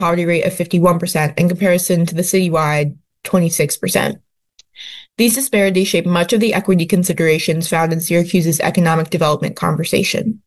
poverty rate of 51% in comparison to the citywide 26%. These disparities shape much of the equity considerations found in Syracuse's economic development conversation.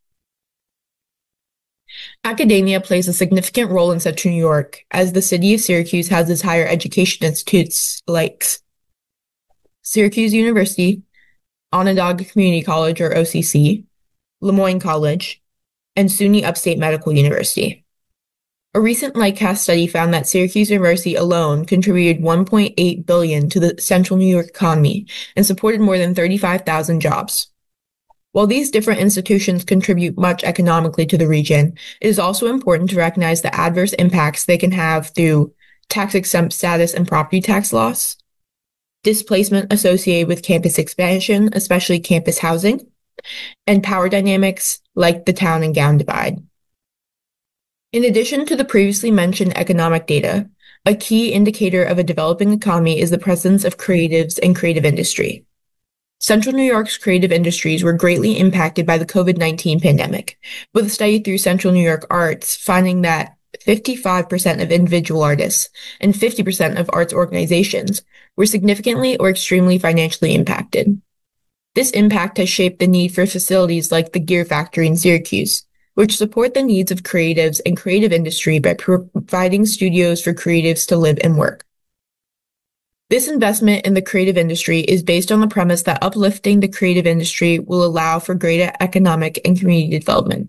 Academia plays a significant role in Central New York, as the city of Syracuse houses higher education institutes like Syracuse University, Onondaga Community College, or OCC, Lemoyne College, and SUNY Upstate Medical University. A recent Lightcast study found that Syracuse University alone contributed $1.8 billion to the Central New York economy and supported more than 35,000 jobs. While these different institutions contribute much economically to the region, it is also important to recognize the adverse impacts they can have through tax-exempt status and property tax loss, displacement associated with campus expansion, especially campus housing, and power dynamics like the town and gown divide. In addition to the previously mentioned economic data, a key indicator of a developing economy is the presence of creatives and creative industry. Central New York's creative industries were greatly impacted by the COVID-19 pandemic, with a study through Central New York Arts finding that 55% of individual artists and 50% of arts organizations were significantly or extremely financially impacted. This impact has shaped the need for facilities like the Gear Factory in Syracuse, which support the needs of creatives and creative industry by providing studios for creatives to live and work. This investment in the creative industry is based on the premise that uplifting the creative industry will allow for greater economic and community development.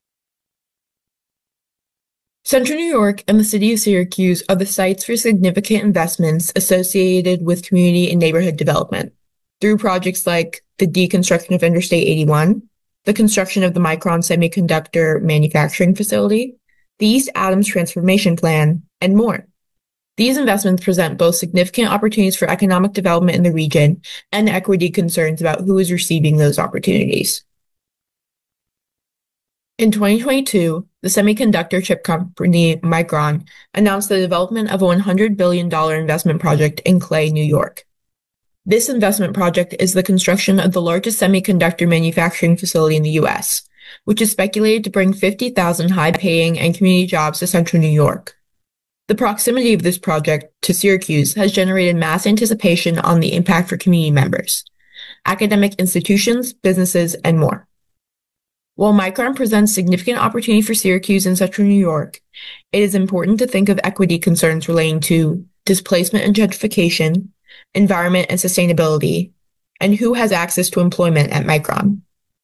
Central New York and the city of Syracuse are the sites for significant investments associated with community and neighborhood development through projects like the deconstruction of Interstate 81, the construction of the Micron Semiconductor Manufacturing Facility, the East Adams Transformation Plan, and more. These investments present both significant opportunities for economic development in the region and equity concerns about who is receiving those opportunities. In 2022, the semiconductor chip company Micron announced the development of a $100 billion investment project in Clay, New York. This investment project is the construction of the largest semiconductor manufacturing facility in the U.S., which is speculated to bring 50,000 high-paying and community jobs to Central New York. The proximity of this project to Syracuse has generated mass anticipation on the impact for community members, academic institutions, businesses, and more. While Micron presents significant opportunity for Syracuse and Central New York, it is important to think of equity concerns relating to displacement and gentrification, environment and sustainability, and who has access to employment at Micron.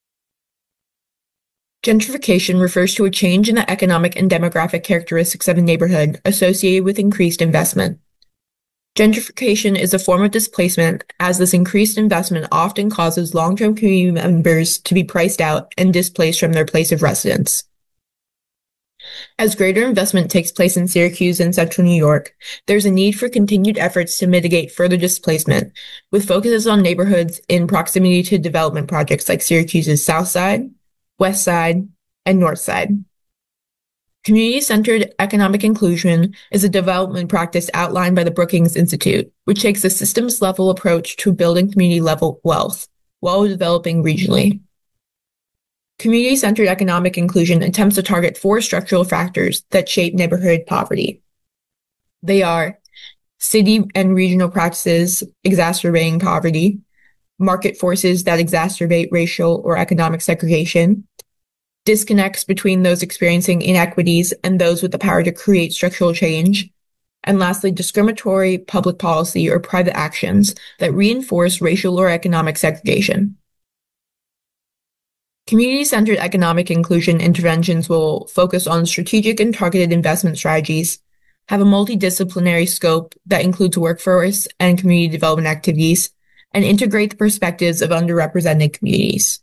Gentrification refers to a change in the economic and demographic characteristics of a neighborhood associated with increased investment. Gentrification is a form of displacement, as this increased investment often causes long-term community members to be priced out and displaced from their place of residence. As greater investment takes place in Syracuse and Central New York, there's a need for continued efforts to mitigate further displacement, with focuses on neighborhoods in proximity to development projects like Syracuse's South Side, West Side, and North Side. Community-centered economic inclusion is a development practice outlined by the Brookings Institute, which takes a systems-level approach to building community-level wealth while developing regionally. Community-centered economic inclusion attempts to target 4 structural factors that shape neighborhood poverty. They are city and regional practices exacerbating poverty, market forces that exacerbate racial or economic segregation, disconnects between those experiencing inequities and those with the power to create structural change, and lastly, discriminatory public policy or private actions that reinforce racial or economic segregation. Community-centered economic inclusion interventions will focus on strategic and targeted investment strategies, have a multidisciplinary scope that includes workforce and community development activities, and integrate the perspectives of underrepresented communities.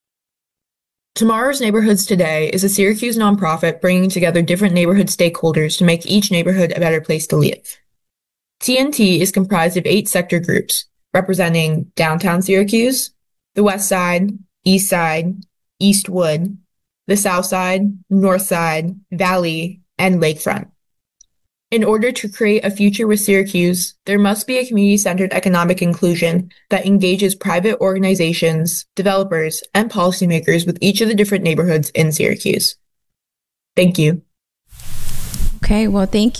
Tomorrow's Neighborhoods Today is a Syracuse nonprofit bringing together different neighborhood stakeholders to make each neighborhood a better place to live. TNT is comprised of 8 sector groups, representing downtown Syracuse, the West Side, East Side, Eastwood, the South Side, North Side, Valley, and Lakefront. In order to create a future with Syracuse, there must be a community-centered economic inclusion that engages private organizations, developers, and policymakers with each of the different neighborhoods in Syracuse. Thank you. Okay, well, thank